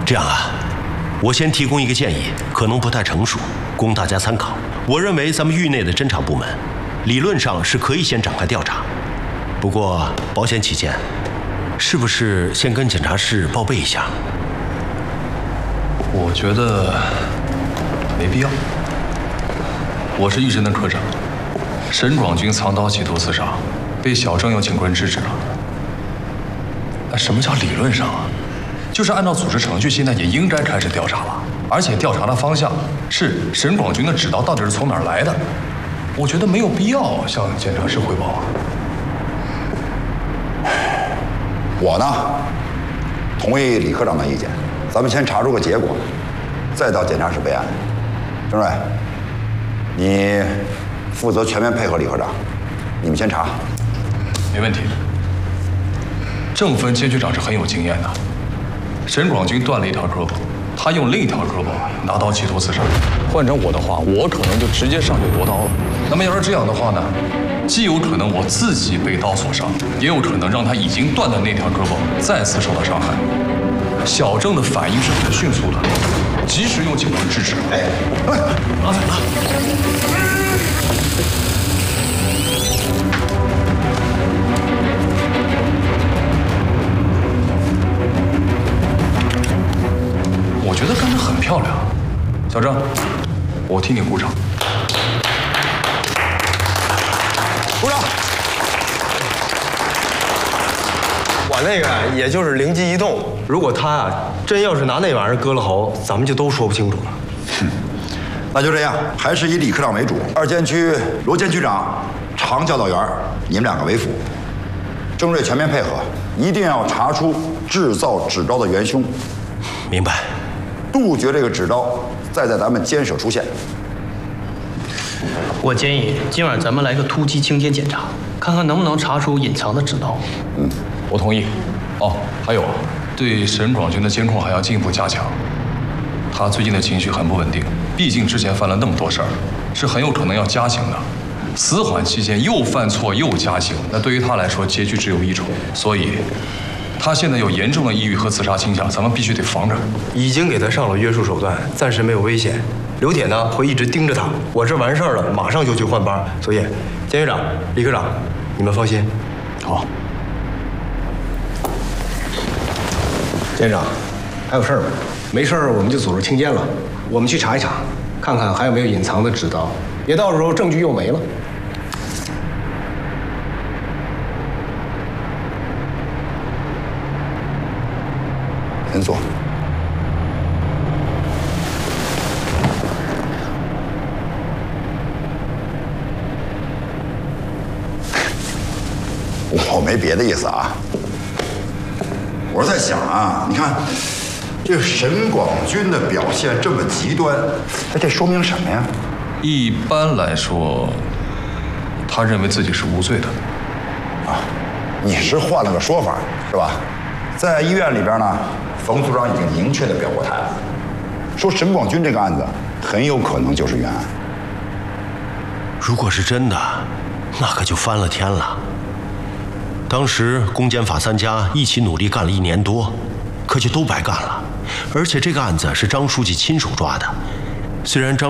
这样啊，我先提供一个建议，可能不太成熟，供大家参考。我认为咱们狱内的侦查部门，理论上是可以先展开调查，不过保险起见，是不是先跟检察室报备一下？ 我觉得没必要。我是狱侦的科长，沈广军藏刀企图自杀，被小郑用警棍制止了。那什么叫理论上啊？就是按照组织程序，现在也应该开始调查了，而且调查的方向是沈广军的指刀到底是从哪儿来的。我觉得没有必要向检察室汇报啊。 我呢，同意李科长的意见，咱们先查出个结果，再到检察室备案。郑瑞，你负责全面配合李科长，你们先查。 没问题。郑分监局长是很有经验的。沈广军断了一条胳膊，他用另一条胳膊拿刀企图自杀。换成我的话，我可能就直接上去夺刀了。那么要是这样的话呢，既有可能我自己被刀所伤，也有可能让他已经断的那条胳膊再次受到伤害。小郑的反应是很迅速的，及时用警棍制止。哎，拿走了。我觉得干得很漂亮，小郑，我替你鼓掌。 鼓掌。 我那个也就是灵机一动，如果他啊真要是拿那玩意儿割了喉，咱们就都说不清楚了。 那就这样，还是以李科长为主，二监区罗监局长、常教导员，你们两个为辅。郑瑞全面配合，一定要查出制造纸刀的元凶。 明白。 杜绝这个纸刀再在咱们监舍出现。 我建议今晚咱们来个突击清点检查，看看能不能查出隐藏的纸刀。 我同意。哦，还有，对沈广军的监控还要进一步加强。他最近的情绪很不稳定，毕竟之前犯了那么多事儿，是很有可能要加刑的。死缓期间又犯错又加刑，那对于他来说结局只有一种。所以，他现在有严重的抑郁和自杀倾向，咱们必须得防着。 已经给他上了约束手段，暂时没有危险。刘铁呢会一直盯着他，我这完事儿了，马上就去换班。所以，监局长、李科长，你们放心。 好。 监长，还有事儿吗？没事儿，我们就组织清监了。我们去查一查，看看还有没有隐藏的纸刀，别到时候证据又没了。 先坐。我没别的意思啊，我是在想啊，你看这个沈广军的表现这么极端，这说明什么呀？ 一般来说，他认为自己是无罪的。 啊，你是换了个说法是吧？在医院里边呢，冯组长已经明确的表过态了，说沈广军这个案子很有可能就是冤案。 如果是真的，那可就翻了天了。当时公检法3家一起努力干了1年多，可就都白干了。而且这个案子是张书记亲手抓的，虽然张